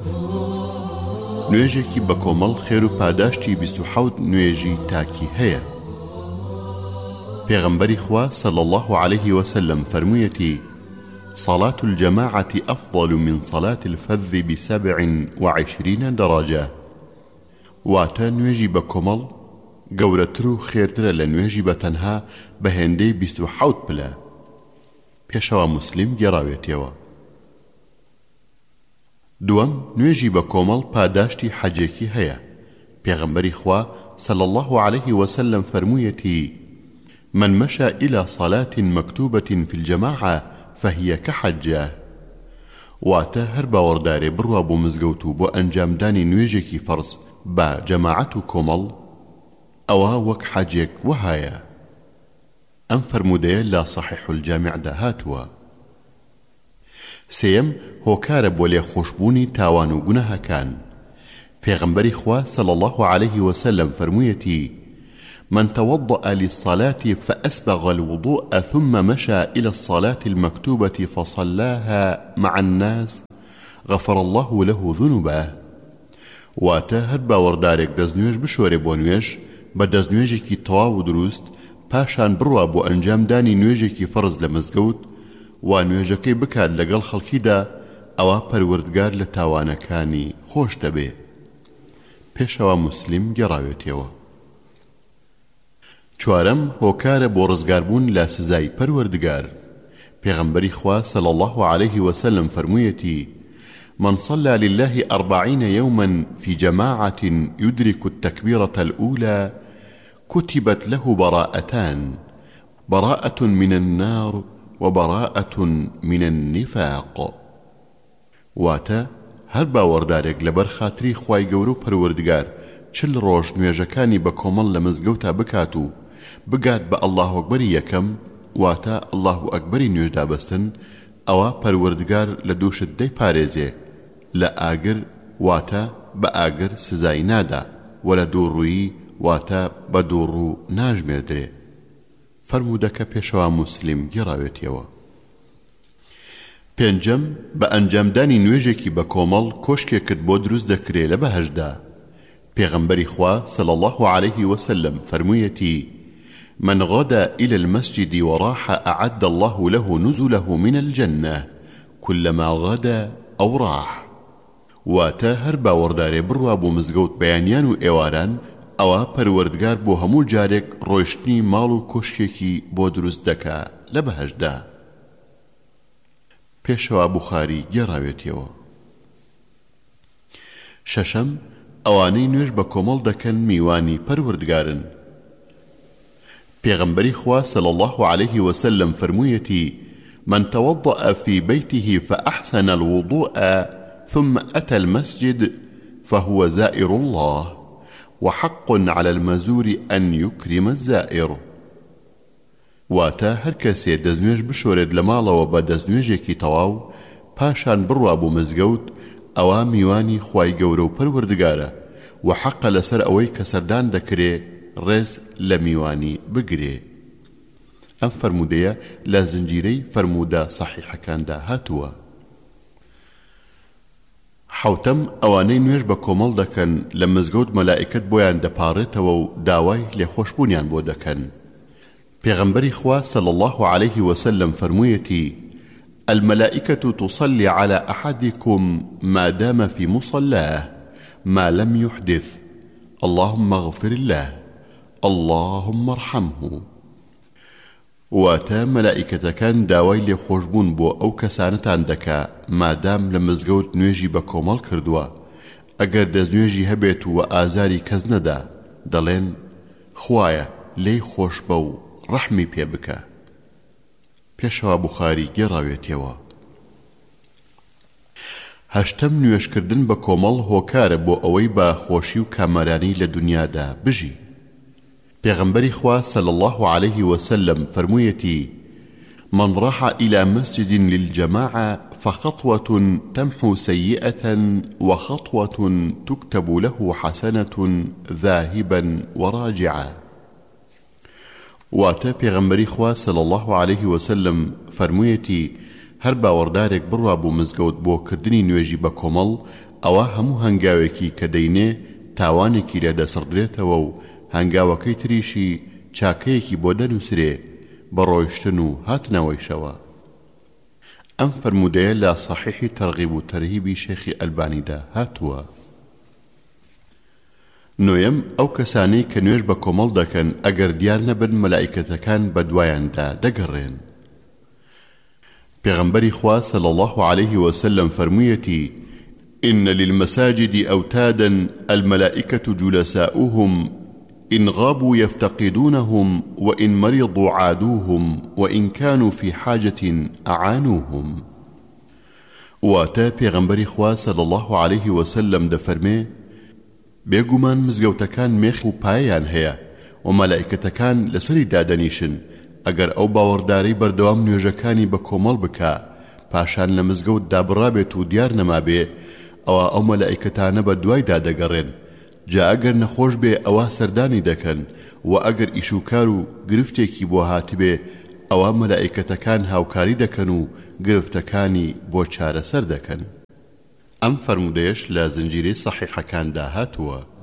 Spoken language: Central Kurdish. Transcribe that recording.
نوێژێکی بە کۆمەڵ خێر و پاداشتی 27 نوێژی تاکی هەیە. پێغەمبەری خوا صلی الله عليه وسلم فەرموویەتی: صلاة الجماعة أفضل من صلاة الفذ ب27 درجة. واتە نوێژی بە کۆمەڵ گەورەتر و خێرترە لە نوێژی بە تەنها بە هێندەی 27 پلە. پێشەوە موسلیم گێڕاوێتەوە. دووەم، نوێژی بە کۆمەڵ پاداشتی حەجێکی هەیە. پێغەمبەری خوا صلی الله عليه وسلم فەرموویەتی: من مشى إلى صلاة مكتوبة في الجماعة فهي كحجة. واتە هەر باوەڕدارێ بڕوا بۆ مزگەوت و بۆ ئەنجامدانی نوێژێکی فەرز بە جەماعەت و کۆمەڵ، ئەوە وەک حەجێک وهایە. ئەم فەرموودەیە لە صحیح الجامعدا هاتووە. سێیەم، هۆکارە بۆ لێخۆشبوونی تاوان و گوناهەکان. پێغەمبەری خوا صلی الله عليه وسلم فەرموویەتی: من توضأ للصلاة فأسبغ الوضوء ثم مشى إلى الصلاة المكتوبة فصلاها مع الناس غفر الله له ذنوبه. واتە هەر باوەڕدارێک دەستنوێژ بشۆرێ بۆ نوێژ بە دەستنوێژێکی تەواو و دروست، پاشان بڕوا بۆ ئەنجامدانی نوێژێکی فەرز لە مزگەوت و نوێژەکەی بکات لەگەڵ خەڵکیدا، ئەوە پەروەردگار لە تاوانەکانی خۆش دەبێ. پێشەوە موسلیم گێڕاوێتەوە. چوارەم، هۆکارە بۆ ڕزگاربوون لە سزای پەروەردگار. پێغەمبەری خوا صلی الله عليه وسلم فەرموویەتی: من صلى لله 40 يوما في جماعة يدرك التكبيرة الأولى كتبت له براءتان، براءة من النار وبراءة من النفاق. واتە هەر باوەڕدارێک لەبەر خاتری خوای گەورە و پەروەردگار 40 ڕۆژ نوێژەکانی بە کۆمەڵ لە مزگەوتا بکات و بگات بە ئەڵڵاهو ئەکبەری یەکەم، واتە ئەڵڵاهو ئەکبەری نوێژدا بەستن، ئەوە پەروەردگار لە دووشت دەیپارێزێ، لە ئاگر واتە بە ئاگر سزای نادا، و لە دووڕوویی واتە بە دووڕوو ناژمێردرێ. فەرموودەکە پێشەوە موسلیم گێڕاوێتەوە. پێنجەم، بە ئەنجامدانی نوێژێکی بە کۆمەڵ کۆشکێکت بۆ دروست دەکرێ لە بەهەشدا. پێغەمبەری خوا صلی الله عليه وسلم فەرموویەتی: من غدا إلى المسجد وراح أعد الله له نزله من الجنة كلما غدا أو راح. واتە هەر باوەڕدارێ بڕوا بۆ مزگەوت بەیانیان و ئێواران، ئەوە پەروەردگار بۆ هەموو جارێک ڕۆیشتنی ماڵ و کۆشکێکی بۆ دروست دەکا لە بەهەشدا. پێشەوە بوخاری گێڕاوێتەوە. شەشەم، ئەوانەی نوێژ بە کۆمەڵ دەکەن میوانی پەروەردگارن. پێغەمبەری خوا صلی الله عليه وسلم فەرموویەتی: من توضأ في بيته فأحسن الوضوء ثم أتى المسجد فهو زائر الله وحق على المزور أن يكرم الزائر. واتە هەر کەسێ دەستنوێژ بشۆرێت لە ماڵەوە بە دەستنوێژێکی تەواو، پاشان بڕوا بۆ مزگەوت، ئەوە میوانی خوای گەورە و پەروەردگارە و حەقە لەسەر ئەوەی کە سەردان دەکرێ ڕێز لە میوانی بگرێ. ئەم فەرموودەیە لە زنجیرەی فەرموودە سەحیحەکاندا هاتووە. حەوتەم، ئەوانەی نوێژ بە کۆمەڵ دەکەن لە مزگەوت مەلائیکەت بۆیان دەپاڕێتەوە و داوای لێخۆشبوونیان بۆ دەکەن. پێغەمبەری خوا صلی الله عليه وسلم فەرموویەتی: الملائكة تصلي على أحدكم ما دام في مصلاه ما لم يحدث اللهم اغفر له اللهم ارحمه. واتە مەلائیکەتەکان داوای لێخۆشبوون بۆ ئەو کەسانتان دەکا مادام لە مزگەوت نوێژی بە کۆمەڵ کردووە، ئەگەر دەستنوێژی هەبێت و ئازاری کەس نەدا، دەڵێن خوایە لێی خۆش بە و ڕەحمی پێ بکە. پێشەوە بوخاری گێڕاوێتەوە. هەشتەم، نوێژکردن بە کۆمەڵ هۆکارە بۆ ئەوەی بە خۆشی و کامەرانی لە دنیادا بژی. پێغەمبەری خوا صلی الله عليه وسلم فەرموویەتی: من راح إلى مسجد للجماعة فخطوة تمحو سيئة وخطوة تكتب له حسنة ذاهبا وراجعا. واتە پێغەمبەری خوا صلی الله عليه وسلم فەرموویەتی: هەر باوەڕدارێک بڕوا بۆ مزگەوت بۆ کردنی نوێژی بە کۆمەڵ، ئەوە هەموو هەنگاوێکی کە دەینێ تاوانێکی لێدەسڕدرێتەوە و هەنگاوەکەی تریشی چاکەیەکی بۆ دەنووسرێ بە ڕۆیشتن و هاتنەوەیشەوە. ئەم فەرمودەیە لە صحیحی تەرغیب و تەرهیبی شێخی ئەلبانیدا هاتووە. نوێم ئەو کەسانەی کە نوێژ بە کۆمەڵ دەکەن ئەگەر دیار نەبن مەلائیکەتەکان بە دوایاندا دەگەڕێن. پێغەمبەری خوا صلی الله عليه وسلم فەرموویەتی: إن للمساجد أوتادا الملائكة جلساؤهم إن غابوا يفتقدونهم وإن مرضوا عادوهم وإن كانوا في حاجة أعانوهم. واتا پێغەمبەری خوا صلی الله عليه وسلم دەفەرمێ: بێگومان مزگەوتەکان مێخ و پایان هەیە و مەلائیکەتەکان لەسەری دادەنیشن ئەگەر ئەو باوەڕداری بەردەوام نوێژەکانی بە کۆمەڵ بکا پاشان لە مزگەوت دابڕابێت و دیار نەمابێ ئەوە ئەو مەلائیکەتانە بە دوایدا دەگەڕێن. جا ئەگەر نەخۆش بێ ئەوە سەردانی دەکەن و ئەگەر ئیشوکار و گرفتێکی بۆ هاتبێ ئەوە مەلائیکەتەکان هاوکاری دەکەن و گرفتەکانی بۆ چارەسەر دەکەن. ئەم فەرمودەیەش لە زنجیرەی سەحیحەکاندا هاتووە.